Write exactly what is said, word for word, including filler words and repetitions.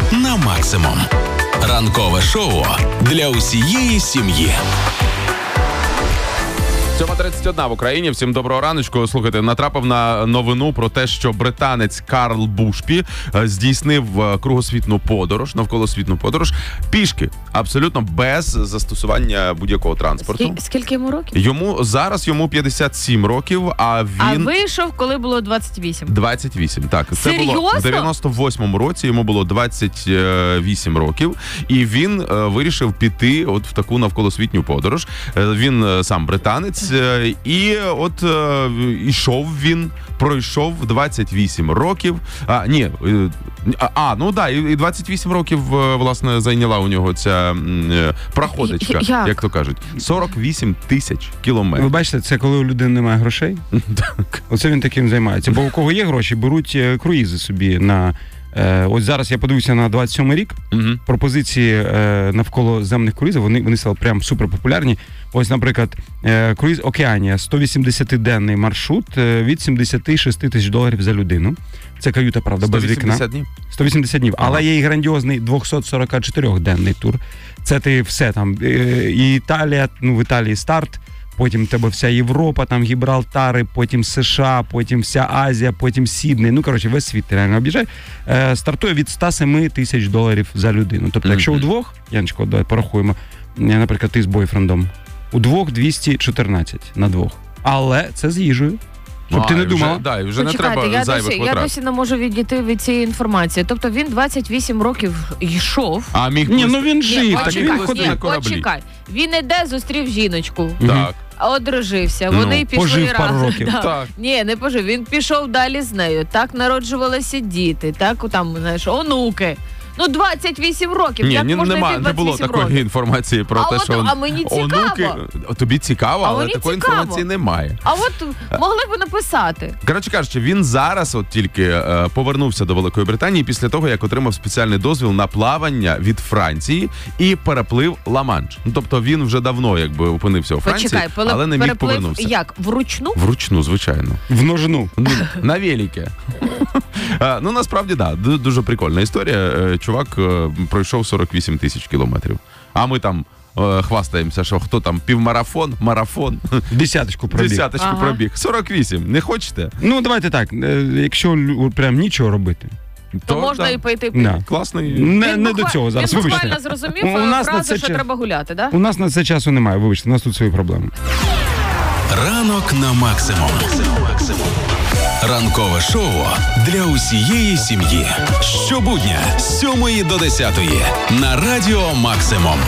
на максимум. Ранкове шоу для усієї сім'ї. сьома тридцять один в Україні. Всім доброго раночку. Слухайте, натрапив на новину про те, що британець Карл Бушпі здійснив кругосвітну подорож, навколосвітну подорож, пішки, абсолютно без застосування будь-якого транспорту. Скільки, скільки йому років? Йому, зараз йому п'ятдесят сім років, а він... А вийшов, коли було двадцять вісім? двадцять вісім, так. Це Серйозно? було в дев'яносто восьмому році, йому було двадцять вісім років, і він е, вирішив піти от в таку навколосвітню подорож. Е, він е, сам британець, і от е, ішов він, пройшов двадцять вісім років. А, ні, а, а ну да, і двадцять вісім років, власне, зайняла у нього ця е, проходочка, як? як то кажуть. сорок вісім тисяч кілометрів. Ви бачите, це коли у людини немає грошей? Так. Оце він таким займається. Бо у кого є гроші, беруть круїзи собі на... Е, ось зараз я подивився на двадцять сьомий рік. Угу. Пропозиції е, навколо земних круїзів, вони, вони стали прям суперпопулярні. Ось, наприклад, е, круїз Океанія, сто вісімдесятиденний маршрут е, від сімдесят шість тисяч доларів за людину. Це каюта, правда, без вікна. сто вісімдесят днів? сто вісімдесят днів. Ага. Але є і грандіозний двісті сорок чотириденний тур. Це ти все там. Е, і Італія, ну в Італії старт. Потім в тебе вся Європа, там Гібралтари, потім США, потім вся Азія, потім Сідней. Ну, коротше, весь світ ти реально об'їжджає. Е, стартує від сто сім тисяч доларів за людину. Тобто, mm-hmm. якщо удвох, Яночко, давай порахуємо, наприклад, ти з бойфрендом, удвох двісті чотирнадцять на двох. Але це з їжею. Щоб а, ти не вже, думала. Да, і вже Почекайте, не треба я зайвих досі, витрат. я досі не можу відійти від цієї інформації. Тобто він двадцять вісім років йшов. А міг Ні, плисти- ну він жив, Ні, так почекай, він ходив ходив. на ні, кораблі. почекай. Він іде, зустрів жіночку, Так. одружився, Ну, вони пішли пожив пару разом. років. Да. Так. Ні, не пожив, він пішов далі з нею. Так народжувалися діти, так там, знаєш, онуки. Ну, двадцять вісім років, Ні, як ні, можна нема, йти не було двадцять вісім такої років? інформації про А те, от, що а мені цікаво. онуки... Тобі цікаво, А але мені такої цікаво. інформації немає. А от могли б написати. Коротше кажучи, він зараз от тільки е, повернувся до Великої Британії після того, як отримав спеціальний дозвіл на плавання від Франції і переплив Ла-Манш. Ну, тобто він вже давно якби опинився у Франції, Почекай, пере- але не міг переплив повернутися. як? Вручну? Вручну, звичайно. В ножну. Ну, на велике. Е, Ну, насправді, так, да, дуже прикольна історія. Е, Чувак е, пройшов сорок вісім тисяч кілометрів. А ми там е, хвастаємося, що хто там півмарафон, марафон, Десяточку пробіг. десяточку Ага. пробіг. сорок вісім. Не хочете? Ну, давайте так, е, якщо лю- прям нічого робити. То можна да. і пойти. Да. Класний. Не, Він не буква- до цього зараз, Він вибачте. буквально зрозумів У нас на фразу, це що ча- треба гуляти, да? У нас на це часу немає, вибачте, у нас тут свої проблеми. Ранок на максимум. Ранкове шоу для усієї сім'ї. Щобудня з сьомої до десятої на Радіо Максимум.